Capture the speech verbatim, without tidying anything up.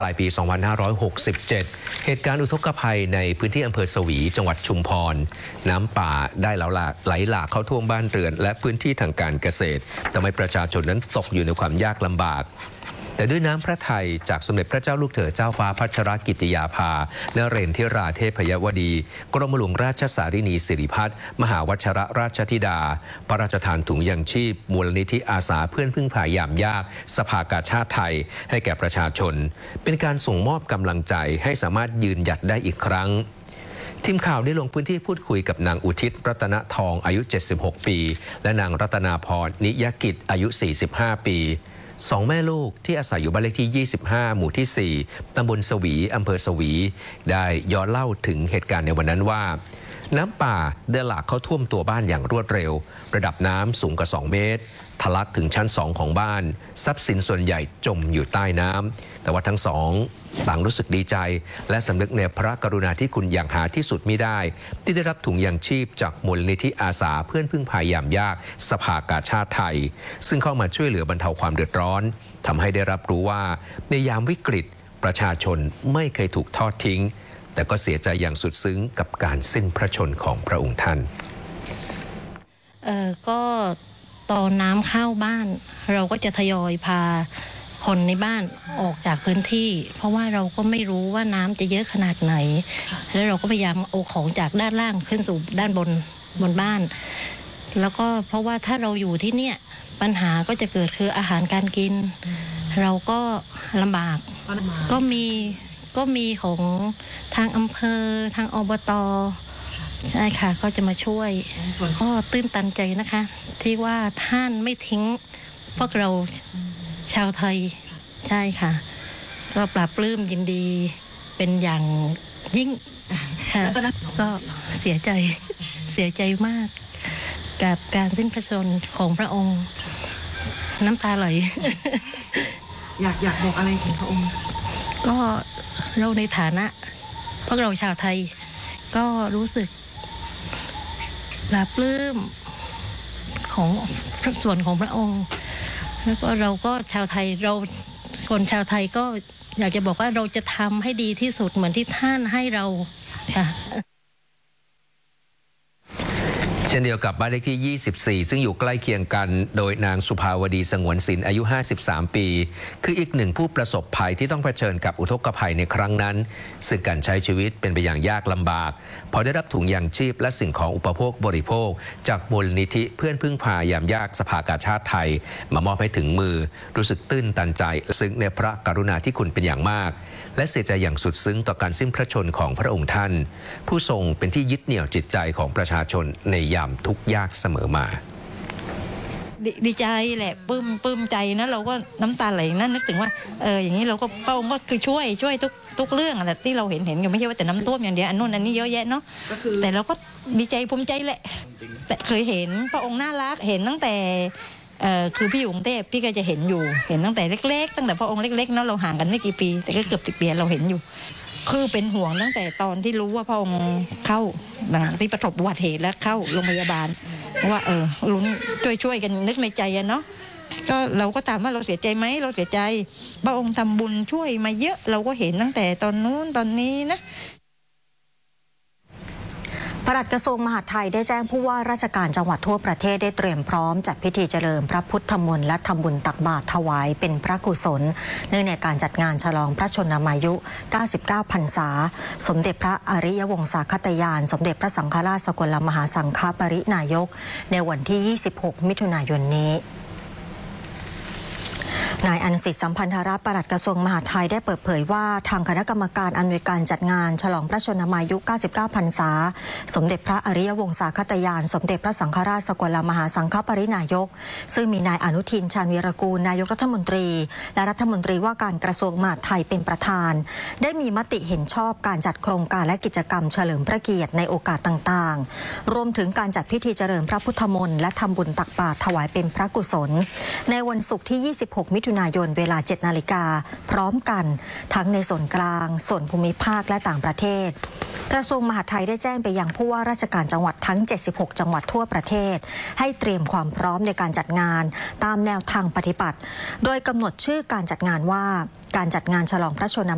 ปลายปี สองพันห้าร้อยหกสิบเจ็ด เหตุการณ์อุทกภัยในพื้นที่อำเภอสวีจังหวัดชุมพรน้ำป่าได้ไหลหลากไหลหลากเข้าท่วมบ้านเรือนและพื้นที่ทางการเกษตรทำให้ประชาชนนั้นตกอยู่ในความยากลำบากแต่ด้วยน้ำพระทัยจากสมเด็จพระเจ้าลูกเธอเจ้าฟ้าพัชรกิติยาภานเรนทิราเทพยวดีกรมหลวงราชสารินีสิริพัฒน์มหาวัชรราชธิดาพระราชทานถุงยังชีพมูลนิธิอาสาเพื่อนพึ่งพายามยากสภากาชาติไทยให้แก่ประชาชนเป็นการส่งมอบกำลังใจให้สามารถยืนหยัดได้อีกครั้งทีมข่าวได้ลงพื้นที่พูดคุยกับนางอุทิศรัตนทองอายุ เจ็ดสิบหก ปีและนางรัตนาพรนิยกิจอายุ สี่สิบห้า ปีสองแม่ลูกที่อาศัยอยู่บ้านเลขที่ ยี่สิบห้า หมู่ที่ สี่ ตำบลสวีอำเภอสวีได้ย้อนเล่าถึงเหตุการณ์ในวันนั้นว่าน้ำป่าเดินหลากเข้าท่วมตัวบ้านอย่างรวดเร็วระดับน้ำสูงกว่าสองเมตรทะลักถึงชั้นสองของบ้านทรัพย์สินส่วนใหญ่จมอยู่ใต้น้ำแต่ว่าทั้งสองต่างรู้สึกดีใจและสำนึกในพระกรุณาธิคุณอย่างหาที่สุดมิได้ที่ได้รับถุงยางชีพจากมูลนิธิอาสาเพื่อนพึ่งพายามยากสภากาชาติไทยซึ่งเข้ามาช่วยเหลือบรรเทาความเดือดร้อนทำให้ได้รับรู้ว่าในยามวิกฤตประชาชนไม่เคยถูกทอดทิ้งแต่ก็เสียใจอย่างสุดซึ้งกับการสิ้นพระชนของพระองค์ท่านเอ่อก็ตอนน้ำเข้าบ้านเราก็จะทยอยพาคนในบ้านออกจากพื้นที่เพราะว่าเราก็ไม่รู้ว่าน้ำจะเยอะขนาดไหนแล้วเราก็พยายามเอาของจากด้านล่างขึ้นสู่ด้านบนบนบ้านแล้วก็เพราะว่าถ้าเราอยู่ที่เนี่ยปัญหาก็จะเกิดคืออาหารการกินเราก็ลำบากก็มีก็มีของทางอำเภอทางอบต.ใช่ค่ะก็จะมาช่วยก็ตื้นตันใจนะคะที่ว่าท่านไม่ทิ้งพวกเราชาวไทยใช่ค่ะก็ปราบปลื้มยินดีเป็นอย่างยิ่งค่ะก็เสียใจเสียใจมากกับการสิ้นพระชนของพระองค์น้ำตาไหลอยากอยากบอกอะไรถึงพระองค์ก็เราในฐานะพวกเราชาวไทยก็รู้สึกปลาปลื้มของส่วนของพระองค์แล้วก็เราก็ชาวไทยเราคนชาวไทยก็อยากจะบอกว่าเราจะทำให้ดีที่สุดเหมือนที่ท่านให้เราค่ะเช่นเดียวกับบ้านเลขที่ ยี่สิบสี่ ซึ่งอยู่ใกล้เคียงกันโดยนางสุภาวดีสงวนศิลป์อายุ ห้าสิบสาม ปีคืออีกหนึ่งผู้ประสบภัยที่ต้องเผชิญกับอุทกภัยในครั้งนั้นซึ่งการใช้ชีวิตเป็นไปอย่างยากลำบากพอได้รับถุงยางชีพและสิ่งของอุปโภคบริโภคจากมูลนิธิเพื่อนพึ่งพายามยากสภากาชาติไทยมามอบให้ถึงมือรู้สึกตื้นตันใจซึ้งในพระกรุณาธิคุณเป็นอย่างมากและเสียใจอย่างสุดซึ้งต่อการสิ้นพระชนของพระองค์ท่านผู้ทรงเป็นที่ยึดเหนี่ยวจิตใจของประชาชนในยามทุกข์ยากเสมอมาดีใจแหละปลื้มปลื้มใจนะเราก็น้ำตาไหลนั่นนึกถึงว่าเอออย่างนี้เราก็เป้าก็คือช่วยช่วยทุกทุกเรื่องอะไรที่เราเห็นเห็นอยู่ไม่ใช่ว่าแต่น้ำท่วมอย่างเดียวอันนู้นอันนี้เยอะแยะเนาะแต่เราก็ดีใจภูมิใจแหละแต่เคยเห็นพระองค์น่ารักเห็นตั้งแต่เอ่อคือพี่อยู่กรุงเทพพี่ก็จะเห็นอยู่เห็นตั้งแต่เล็กๆตั้งแต่พระองค์เล็กๆเนาะเราห่างกันไม่กี่ปีแต่ก็เกือบสิบปีเราเห็นอยู่คือเป็นห่วงตั้งแต่ตอนที่รู้ว่าพระองค์เข้าหลังที่ประสบอุบัติเหตุแล้วเข้าโรงพยาบาลว่าเออลุ้นช่วยๆกันนึกในใจอะเนาะก็เราก็ถามว่าเราเสียใจไหมเราเสียใจพระองค์ทำบุญช่วยมาเยอะเราก็เห็นตั้งแต่ตอนนู้นตอนนี้นะปลัดกระทรวงมหาดไทยได้แจ้งผู้ว่าราชการจังหวัดทั่วประเทศได้เตรียมพร้อมจัดพิธีเจริญพระพุทธมนต์และทำบุญตักบาตรถวายเป็นพระกุศลเนื่องในการจัดงานฉลองพระชนมายุเก้าสิบเก้าพรรษาสมเด็จพระอริยวงศาคตยานสมเด็จพระสังฆราชสกลมหาสังฆปรินายกในวันที่ยี่สิบหกมิถุนายนนี้นายอนุสิทธิ์สัมพันธรัตน์ปลัดกระทรวงมหาดไทยได้เปิดเผยว่าทางคณะกรรมการอำนวยการจัดงานฉลองพระชนมายุเก้าสิบเก้าพรรษาสมเด็จพระอริยวงศาคตยานสมเด็จพระสังฆราชสกลมหาสังฆปรินายกซึ่งมีนายอนุทินชาญวีรกูลนายกรัฐมนตรีและรัฐมนตรีว่าการกระทรวงมหาดไทยเป็นประธานได้มีมติเห็นชอบการจัดโครงการและกิจกรรมเฉลิมพระเกียรติในโอกาสต่างๆรวมถึงการจัดพิธีเจริญพระพุทธมนต์และทำบุญตักบาตรถวายเป็นพระกุศลในวันศุกร์ที่ยี่สิบหกมิถุนายนเวลาเจ็ดนาฬิกาพร้อมกันทั้งในส่วนกลางส่วนภูมิภาคและต่างประเทศกระทรวงมหาดไทยได้แจ้งไปยังผู้ว่าราชการจังหวัดทั้งเจ็ดสิบหกจังหวัดทั่วประเทศให้เตรียมความพร้อมในการจัดงานตามแนวทางปฏิบัติโดยกำหนดชื่อการจัดงานว่าการจัดงานฉลองพระชน